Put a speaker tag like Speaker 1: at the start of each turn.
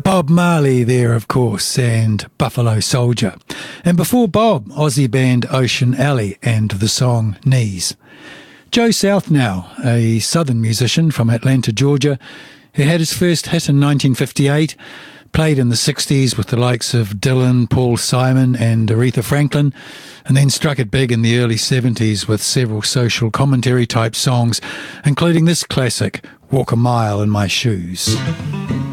Speaker 1: Bob Marley there, of course, and Buffalo Soldier. And before Bob, Aussie band Ocean Alley and the song Knees. Joe South now, a southern musician from Atlanta, Georgia, who had his first hit in 1958, played in the 60s with the likes of Dylan, Paul Simon and Aretha Franklin, and then struck it big in the early 70s with several social commentary type songs, including this classic, Walk a Mile in My Shoes.